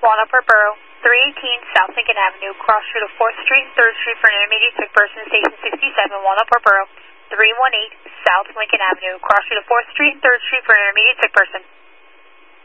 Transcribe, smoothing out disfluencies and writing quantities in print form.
Walnut Park Borough, 318 South Lincoln Avenue, cross street of 4th Street and 3rd Street for an intermediate sick person, station 67, Walnut Park Borough, 318 South Lincoln Avenue, cross street of 4th Street and 3rd Street for an intermediate sick person.